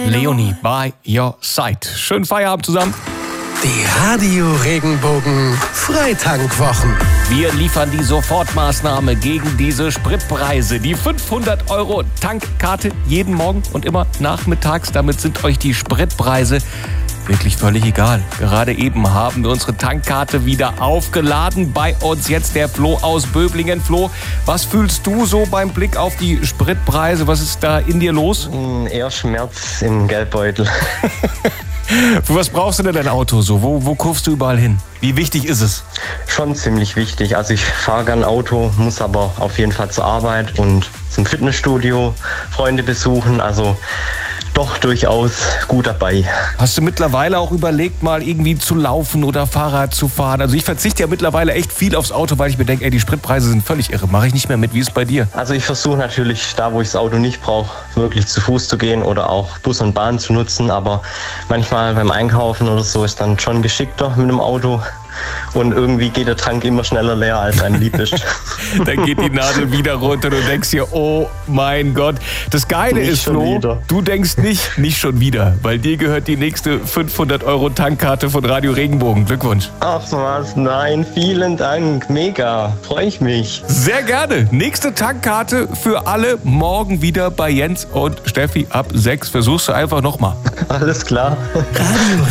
Leonie, by your side. Schönen Feierabend zusammen. Die Radio Regenbogen Freitankwwochen. Wir liefern die Sofortmaßnahme gegen diese Spritpreise. Die 500 € Tankkarte jeden Morgen und immer nachmittags. Damit sind euch die Spritpreise wirklich völlig egal. Gerade eben haben wir unsere Tankkarte wieder aufgeladen. Bei uns jetzt der Flo aus Böblingen. Flo, was fühlst du so beim Blick auf die Spritpreise? Was ist da in dir los? Eher Schmerz im Geldbeutel. Für was brauchst du denn dein Auto so? Wo kurfst du überall hin? Wie wichtig ist es? Schon ziemlich wichtig. Also ich fahre gern Auto, muss aber auf jeden Fall zur Arbeit und zum Fitnessstudio, Freunde besuchen. Also doch durchaus gut dabei. Hast du mittlerweile auch überlegt, mal irgendwie zu laufen oder Fahrrad zu fahren? Also ich verzichte ja mittlerweile echt viel aufs Auto, weil ich mir denke, die Spritpreise sind völlig irre. Mache ich nicht mehr mit. Wie ist es bei dir? Also ich versuche natürlich, da wo ich das Auto nicht brauche, wirklich zu Fuß zu gehen oder auch Bus und Bahn zu nutzen. Aber manchmal beim Einkaufen oder so ist dann schon geschickter mit dem Auto. Und irgendwie geht der Tank immer schneller leer, als einem lieb ist. Dann geht die Nadel wieder runter und du denkst dir, oh mein Gott. Das Geile ist, Flo, du denkst nicht schon wieder, weil dir gehört die nächste 500 € Tankkarte von Radio Regenbogen. Glückwunsch. Ach was, nein, vielen Dank, mega, freue ich mich. Sehr gerne. Nächste Tankkarte für alle morgen wieder bei Jens und Steffi ab 6. Versuchst du einfach nochmal. Alles klar. Radio